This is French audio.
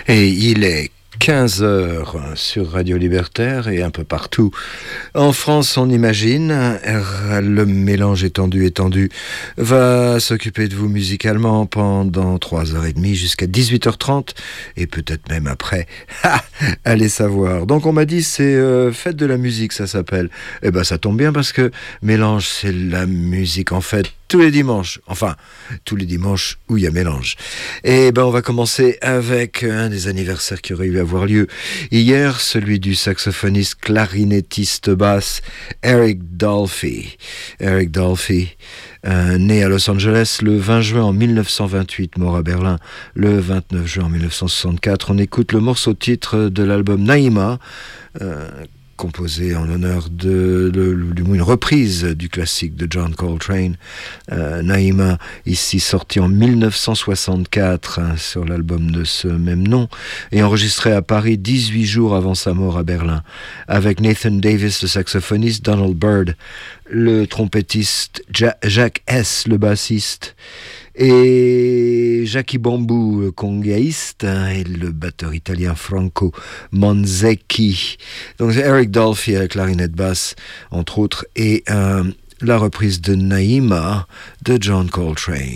Et il est 15 heures sur Radio Libertaire et un peu partout. En France, on imagine, le mélange étendu va s'occuper de vous musicalement pendant 3h30 jusqu'à 18h30 et peut-être même après. Allez savoir. Donc on m'a dit c'est fête de la musique, ça s'appelle. Eh ben ça tombe bien parce que mélange, c'est la musique en fait. Tous les dimanches où il y a mélange. Et ben on va commencer avec un des anniversaires qui aurait eu à avoir lieu hier, celui du saxophoniste clarinettiste basse Eric Dolphy. Eric Dolphy, né à Los Angeles le 20 juin en 1928, mort à Berlin le 29 juin en 1964. On écoute le morceau titre de l'album Naïma, composé en l'honneur une reprise du classique de John Coltrane, Naïma, ici sorti en 1964 sur l'album de ce même nom, et enregistré à Paris 18 jours avant sa mort à Berlin, avec Nathan Davis, le saxophoniste, Donald Byrd, le trompettiste, Jacques S., le bassiste, et Jackie Bambou, congaïste, et le batteur italien Franco Manzecchi. Donc Eric Dolphy à la clarinette basse, entre autres, et la reprise de Naïma de John Coltrane.